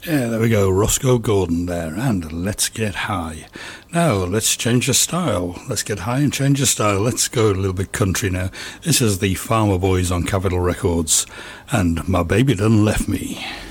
Yeah, there we go, Roscoe Gordon there, and Let's Get High. Now, let's change the style. Let's get high and change the style. Let's go a little bit country now. This is the Farmer Boys on Capitol Records, and My Baby Done Left Me.